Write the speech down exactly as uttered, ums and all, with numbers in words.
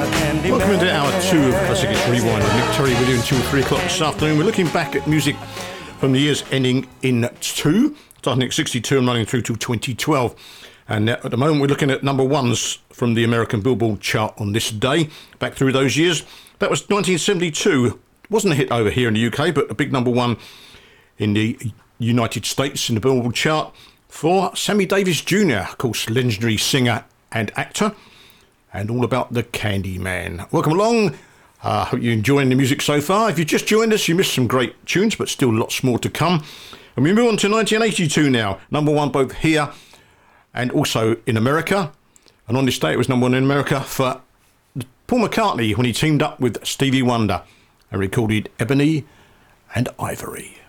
Welcome into hour two of Classic Hits Rewind with Nick Terry with you until three o'clock this afternoon. We're looking back at music from the years ending in two, starting at sixty-two and running through to twenty twelve. And at the moment we're looking at number ones from the American Billboard chart on this day, back through those years. That was nineteen seventy-two. Wasn't a hit over here in the U K, but a big number one in the United States in the Billboard chart for Sammy Davis Junior, of course, legendary singer and actor, and all about the Candy Man. Welcome along. I uh, hope you're enjoying the music so far. If you just joined us, you missed some great tunes, but still lots more to come. And we move on to nineteen eighty-two now. Number one both here and also in America. And on this day, it was number one in America for Paul McCartney when he teamed up with Stevie Wonder and recorded Ebony and Ivory.